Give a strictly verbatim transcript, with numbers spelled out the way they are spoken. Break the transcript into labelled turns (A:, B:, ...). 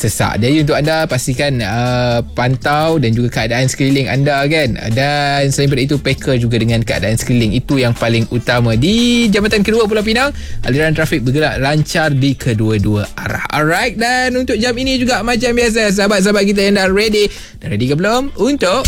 A: sesak. Jadi untuk anda pastikan uh, pantau dan juga keadaan sekeliling anda kan. Dan selain daripada itu, peka juga dengan keadaan sekeliling. Itu yang paling utama. Di Jambatan Kedua Pulau Pinang, aliran trafik bergerak lancar di kedua-dua arah. Alright, dan untuk jam ini juga macam biasa, sahabat-sahabat kita yang dah ready. Dah ready ke belum untuk